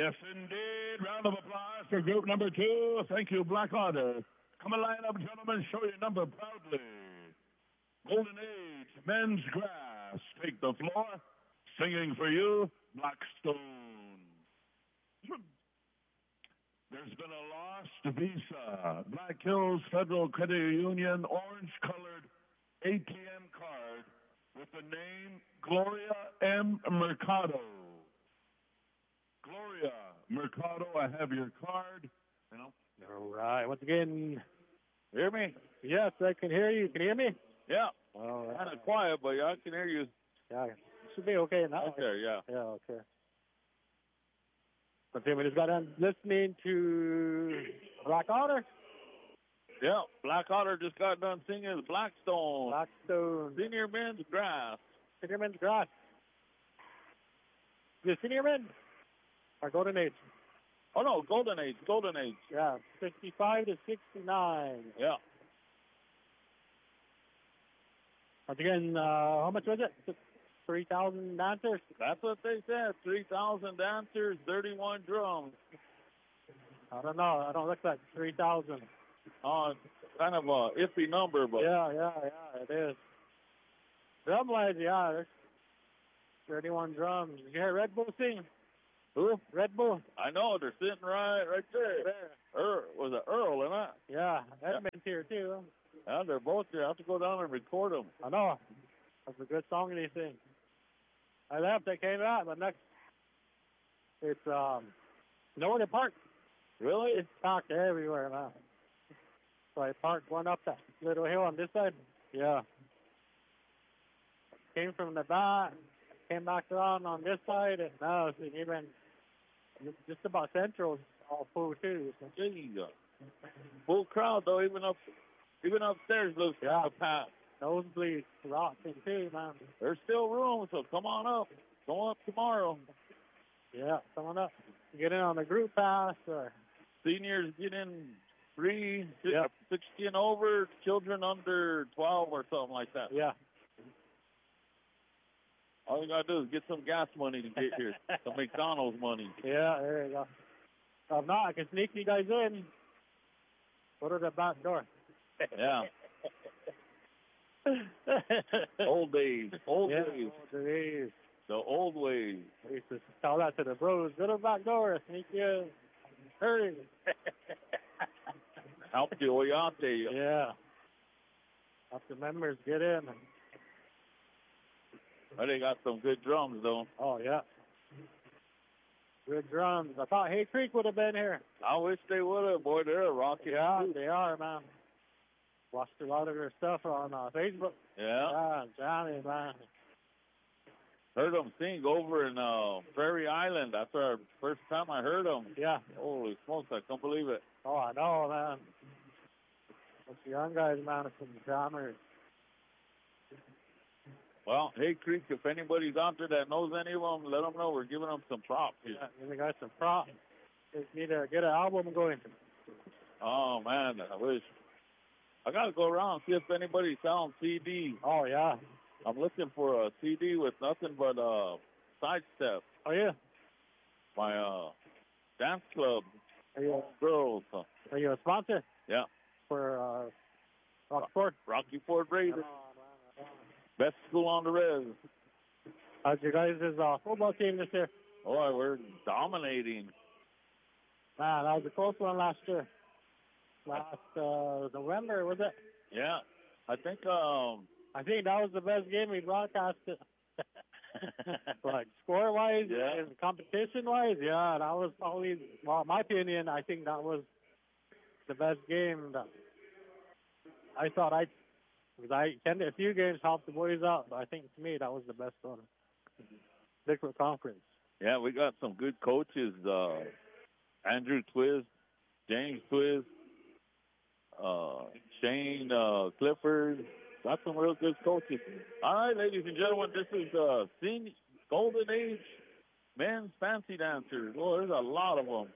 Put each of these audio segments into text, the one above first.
Yes, indeed. Round of applause for group number 2. Thank you, Black Otter. Come and line up, gentlemen. Show your number proudly. Golden Age, Men's Grass. Take the floor. Singing for you, Blackstone. There's been a lost Visa. Black Hills Federal Credit Union orange-colored ATM card with the name Gloria M. Mercado. Gloria Mercado, I have your card. All right. Once again, Hear me? yes, I can hear you. Can you hear me? Yeah. All right. Kind of quiet, but I can hear you. Yeah, should be okay now. Okay, yeah. Yeah, okay. Okay, we just got done listening to Black Otter. Yeah, Black Otter just got done singing Blackstone. Blackstone. Senior Men's Grass. Senior Men's Grass. The Senior Men or Golden Age? Oh, no, Golden Age. Yeah, 65 to 69. Yeah. Once again, how much was it? 3,000 dancers? That's what they said. 3,000 dancers, 31 drums. I don't know. I don't look like 3,000. Kind of a iffy number, but Yeah, it is. Drum-wise, yeah, there's 31 drums. Did you hear Red Bull sing? Who? Red Bull. I know they're sitting right there. Was it Earl, isn't it? Yeah, Edmund's here too. Yeah, they're both there. I have to go down and record them. I know. That's a good song they sing. I left, they came out, but next, it's, nowhere to park. Really? It's parked everywhere now. So I parked one up that little hill on this side. Yeah. Came from the back, came back around on this side, and now it's even just about central, all full too. So. Jeez. Full crowd though, even upstairs looks packed. Nosebleeds rocking too, man. There's still room, so come on up. Go up tomorrow. Yeah, come on up. Get in on the group pass or Seniors get in free, yeah. 60 and over, children under 12 or something like that. Yeah. All you gotta do is get some gas money to get here. Some McDonald's money. Yeah, there you go. If not, I can sneak you guys in. Go to the back door. Yeah. Old days. Old days. The old ways. I used to tell that to the bros. Go to the back door. Sneak you in. Hurry. Help the Oyate. Yeah. Help the members get in. Oh, they got some good drums, though. Oh, yeah. Good drums. I thought Hay Creek would have been here. I wish they would have. Boy, they're a rocket. Yeah, they are, man. Watched a lot of their stuff on Facebook. Yeah. Johnny, man. Heard them sing over in Prairie Island. That's our first time I heard them. Yeah. Holy smokes, I can't believe it. Oh, I know, man. Those young guys, man, are some jammers. Well, Hay Creek, if anybody's out there that knows any of them, let them know. We're giving them some props. Yeah, give the guys some props. Just need to get an album going. Oh, man, I wish. I got to go around and see if anybody's selling CDs. Oh, yeah. I'm looking for a CD with nothing but sidestep. Oh, yeah? My dance club. Are you, girls. Are you a sponsor? Yeah. For Rocky Ford? Rocky Ford Raiders. Best school on the res. How's your guys' football team this year? Oh, we're dominating. Man, that was a close one last year. Last November, was it? Yeah. I think that was the best game we broadcasted. Like score-wise and competition-wise, yeah, that was probably, well, in my opinion, I think that was the best game that I thought because I attended a few games, helped the boys out, but I think to me that was the best one. Liquid Conference. Yeah, we got some good coaches. Andrew Twist, James Twist, Shane Clifford. Got some real good coaches. All right, ladies and gentlemen, this is Senior Golden Age Men's Fancy Dancers. Oh, there's a lot of them.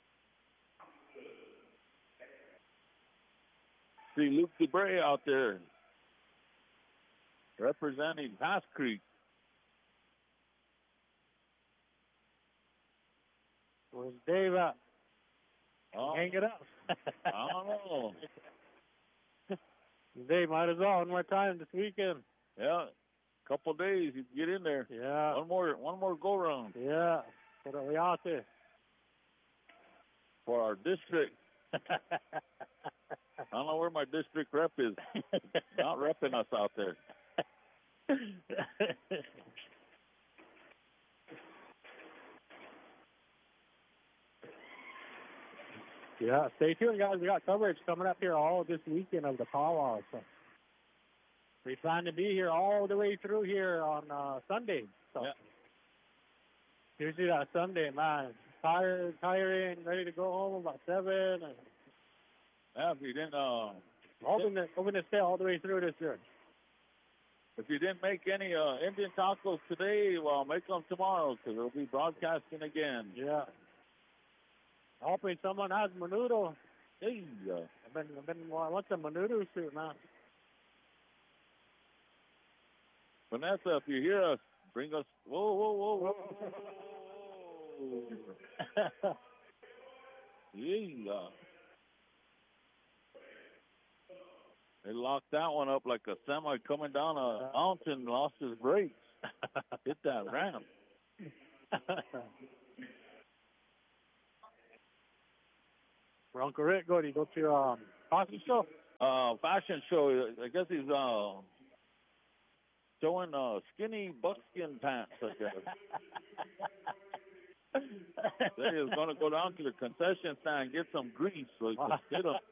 See Luke DeBray out there representing Pass Creek. Where's Dave at? Oh, Hang it up. I don't know. Dave, might as well one more time this weekend. Yeah, couple days you can get in there. Yeah. One more go round Yeah. Put it out there. for our district. I don't know where my district rep is. Not repping us out there. Yeah, stay tuned, guys. We got coverage coming up here all this weekend of the powwow. So we plan to be here all the way through here on Sunday. So Yeah. usually that Sunday, man, tiring, ready to go home about 7. And Yeah, if you didn't hoping to stay all the way through this year. if you didn't make any Indian tacos today, well, make them tomorrow because it'll be broadcasting again. Yeah. Hoping someone has menudo. Hey, I've been what's a menudo suit, man? Vanessa, if you hear us, bring us. Whoa. Yeah. They locked that one up like a semi coming down a mountain, lost his brakes. Hit that ramp. Uncle Rick, do you go to fashion show? Fashion show. I guess he's showing skinny buckskin pants, I guess. Then he was going to go down to the concession stand and get some grease so he could fit them.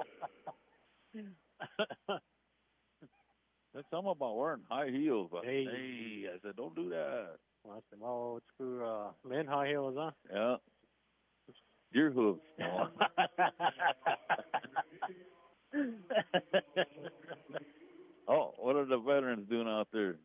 Said something about wearing high heels. But hey, I said, don't do that. Well, that's some old school men high heels, huh? Yeah. Deer hooves. Oh, what are the veterans doing out there?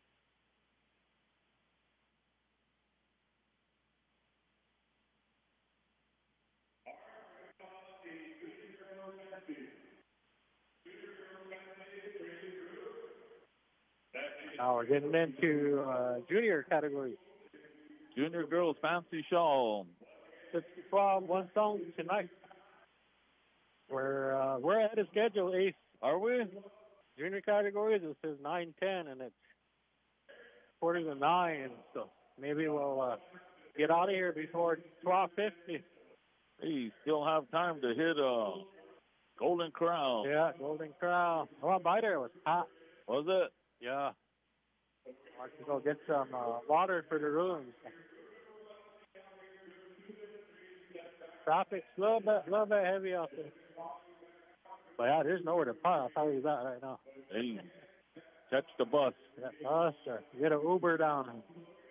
Now we're getting into junior category. Junior girls fancy shawl. It's 12, one song tonight. We're ahead of schedule, Ace. Are we? Junior categories, it says 9:10, and it's 8:45, so maybe we'll get out of here before 12:50. Hey, you still have time to hit Golden Corral. Yeah, Golden Corral. I went by there. It was hot. Was it? Yeah. I can go get some water for the rooms. Traffic's a little bit heavy out there. But yeah, there's nowhere to park. I'll tell you that right now. Hey, catch the bus. Yeah, bus or get an Uber down.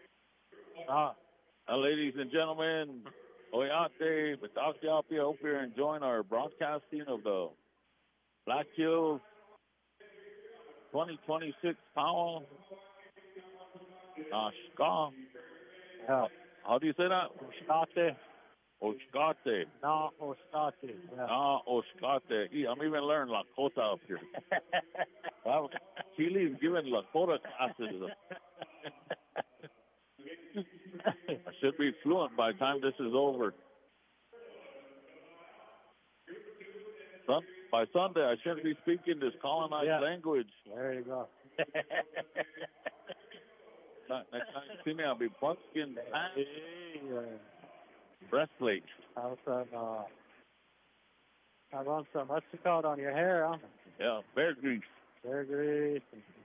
Ladies and gentlemen, Oyate, Batakiapi, I hope you're enjoying our broadcasting of the Black Hills 2026 Powwow. Ska. Yeah. How do you say that? Oshkate. Oshkate. No, Oshkate. Yeah. Oshkate. I'm even learning Lakota up here. Chile is giving Lakota classes. I should be fluent by the time this is over. By Sunday, I shouldn't be speaking this colonized language. There you go. Next time you see me, I'll be buckskin pants, breastplate. Have some, what's it called on your hair, huh? Yeah, bear grease. Bear grease.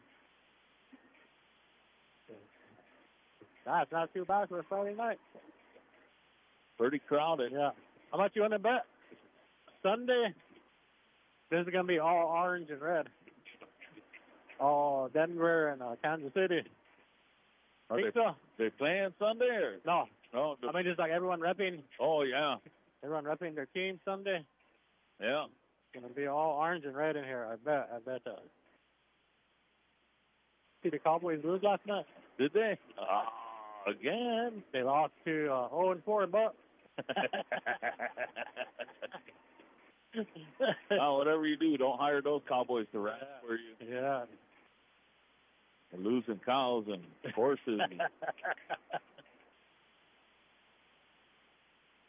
That's not too bad for a Friday night. Pretty crowded. Yeah. How much you want to bet? Sunday, this is going to be all orange and red. Oh, Denver and Kansas City. Are think so. They playing Sunday or? No. No. I mean, just like everyone repping. Oh, yeah. Everyone repping their team Sunday. Yeah. It's going to be all orange and red in here, I bet. See the Cowboys lose last night? Did they? Again? They lost to 0-4 Bucks. Whatever you do, don't hire those Cowboys to rap for you. Yeah. And losing cows and horses.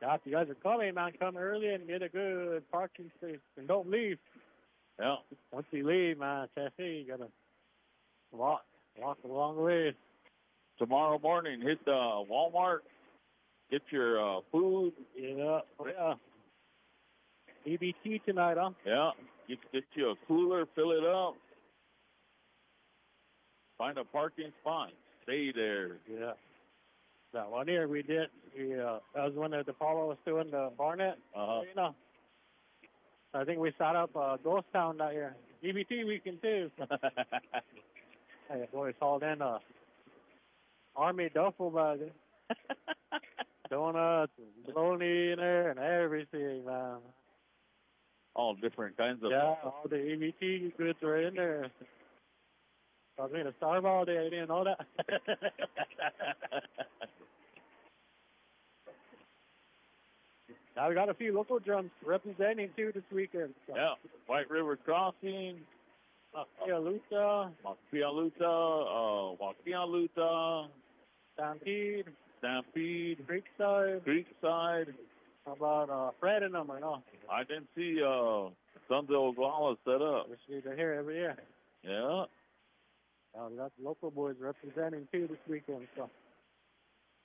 Yeah, if you guys are coming, man, come early and get a good parking space. And don't leave. Yeah. Once you leave, man, Tessie, you got to walk a long way. Tomorrow morning, hit Walmart, get your food. Yeah. EBT tonight, huh? Yeah. Get you a cooler, fill it up. Find a parking spot. Stay there. Yeah. That one year we did. That was when the Apollo was doing the Barnett. You know. I think we set up a ghost town that year. EBT weekend too. Hey, boys hauled in a army duffel bag. Donuts, and bologna in there, and everything, man. All different kinds of. Yeah, all the EBT goods were in there. I was going to starve all day. I didn't know that. Now we got a few local drums representing too this weekend. So. Yeah, White River Crossing, Luta, Wakialuta, Stampede, Creekside. How about Fred and them or no? I didn't see Sons of Oglala set up. They're here every year. Yeah. We got the local boys representing too this weekend. So.